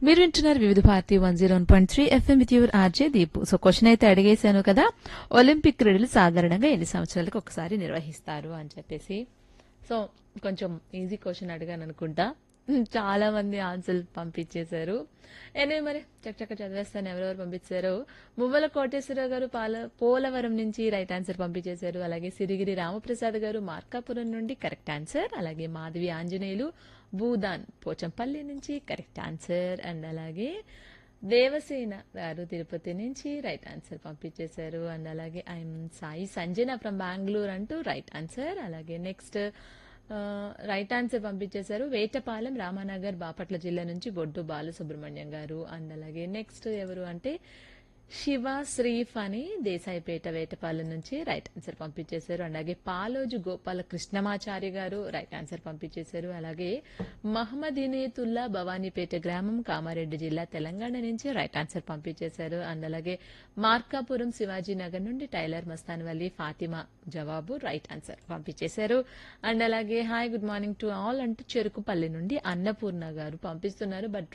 మీరు వింటున్నారు వివిధ Bharati 101.3 FM with your RJ Deepu. So question అయితే అడిగేశాను కదా, ఒలింపిక్ క్రీడలు సాధారణంగా ఎన్ని సంవత్సరాలకు ఒకసారి నిర్వహిస్తారు అని చెప్పేసి. సో కొంచెం ఈజీ క్వశ్చన్ అడిగాను అనుకుంటా. చాలా మంది ఆన్సర్లు పంపించేశారు. మరి చక్కచక్క చదివేస్తాను ఎవరెవరు పంపించారు. మువ్వల కోటేశ్వరరావు గారు పోలవరం నుంచి రైట్ ఆన్సర్ పంపించేశారు. అలాగే సిరిగిరి రామప్రసాద్ గారు మార్కాపురం నుండి కరెక్ట్ ఆన్సర్. అలాగే మాధవి ఆంజనేయులు భూదాన్ పోచంపల్లి నుంచి కరెక్ట్ ఆన్సర్. అండ్ అలాగే దేవసేన గారు తిరుపతి నుంచి రైట్ ఆన్సర్ పంపించేశారు. అండ్ అలాగే ఐఎమ్ సాయి సంజన ఫ్రమ్ బెంగళూరు అంటూ రైట్ ఆన్సర్. అలాగే నెక్స్ట్ రైట్ ఆన్సర్ పంపించేశారు వేటపాలెం రామానగర్ బాపట్ల జిల్లా నుంచి బొడ్డు బాలసుబ్రహ్మణ్యం గారు. అండ్ అలాగే నెక్స్ట్ ఎవరు అంటే శివ శ్రీఫ్ అని దేశాయిపేట వేటపాలెం నుంచి రైట్ ఆన్సర్ పంపించేశారు. అలాగే పాలోజు గోపాల కృష్ణమాచార్య గారు రైట్ ఆన్సర్ పంపించేశారు. అలాగే మహమ్మద్ ఇనేతుల్లా భవానీపేట గ్రామం కామారెడ్డి జిల్లా తెలంగాణ నుంచి రైట్ ఆన్సర్ పంపించేశారు. అండ్ అలాగే మార్కాపురం శివాజీ నగర్ నుండి టైలర్ మస్తాన్ వల్లి ఫాతిమా జవాబు రైట్ ఆన్సర్ పంపించేశారు. అండ్ అలాగే hi good morning to all అంటూ చెరుకుపల్లి నుండి అన్నపూర్ణ గారు పంపిస్తున్నారు. బట్